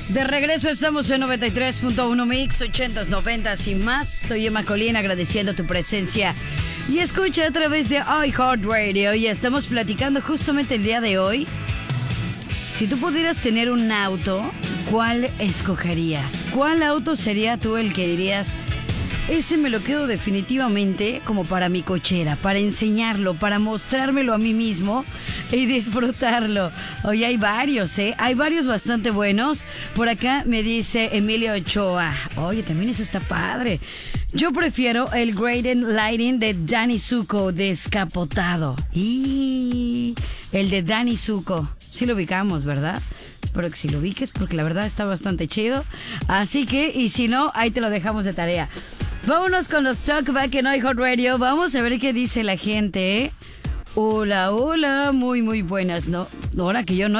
De regreso estamos en 93.1 Mix, 80s, 90s y más. Soy Emma Colín, agradeciendo tu presencia y escucha a través de iHeartRadio. Y estamos platicando justamente el día de hoy. Si tú pudieras tener un auto, ¿cuál escogerías? ¿Cuál auto sería tú el que dirías: ese me lo quedo definitivamente como para mi cochera, para enseñarlo, para mostrármelo a mí mismo y disfrutarlo? Oye, hay varios, hay varios bastante buenos. Por acá me dice Emilio Ochoa: oye, también ese está padre. Yo prefiero el Graden Lighting de Danny Zuko descapotado. Y el de Danny Zuko, sí lo ubicamos, ¿verdad? Espero que sí lo ubiques, porque la verdad está bastante chido. Así que, y si no, ahí te lo dejamos de tarea. Vámonos con los Talkback en iHeartRadio. Vamos a ver qué dice la gente. Hola, hola, muy buenas. No, ahora que yo no